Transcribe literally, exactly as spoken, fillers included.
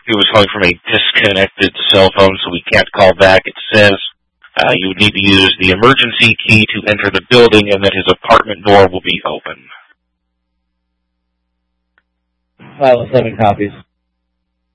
He was calling from a disconnected cell phone, so we can't call back. It says uh, you would need to use the emergency key to enter the building and that his apartment door will be open. File seven copies.